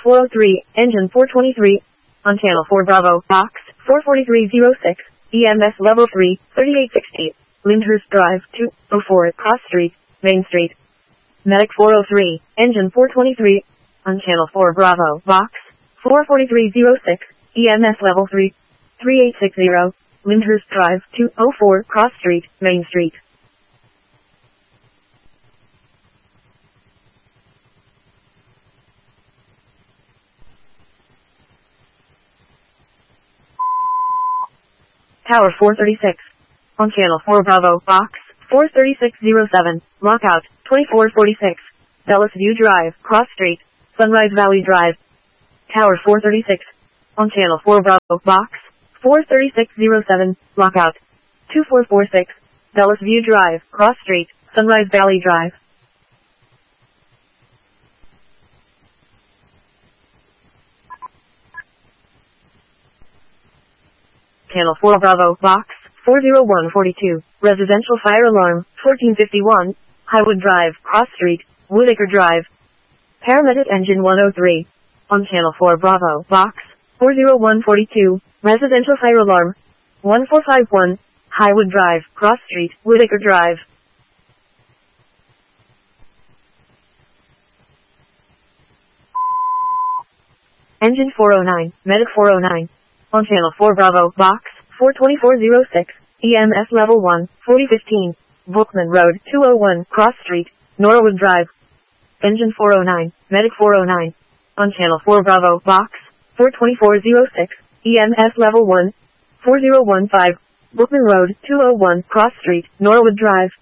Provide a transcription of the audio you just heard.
403, engine 423, on channel 4 Bravo, box 44306, EMS level 3, 3860, Lyndhurst Drive, 204, Cross Street, Main Street. Medic 403, engine 423, on channel 4 Bravo, box 44306, EMS level 3, 3860, Lyndhurst Drive, 204, Cross Street, Main Street. Tower 436, on channel 4 Bravo, box 43607, lockout 2446, Dulles View Drive, Cross Street, Sunrise Valley Drive. Tower 436, on channel 4 Bravo, box 43607, lockout 2446, Dulles View Drive, Cross Street, Sunrise Valley Drive. Channel 4 Bravo, box 40142, residential fire alarm, 1451, Highwood Drive, Cross Street, Woodacre Drive. Paramedic engine 103, on channel 4 Bravo, box 40142, residential fire alarm, 1451, Highwood Drive, Cross Street, Woodacre Drive. Engine 409, medic 409, on channel 4 Bravo, box 42406, EMS level 1, 4015, Bookman Road, 201, Cross Street, Norwood Drive. Engine 409, medic 409, on channel 4 Bravo, box 42406, EMS level 1, 4015, Bookman Road, 201, Cross Street, Norwood Drive.